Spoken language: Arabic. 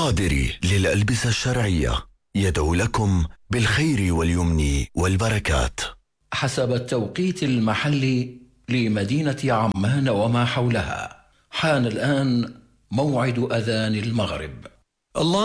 القادر للألبسة الشرعية يدعو لكم بالخير واليمن والبركات. حسب التوقيت المحلي لمدينة عمان وما حولها، حان الآن موعد أذان المغرب. الله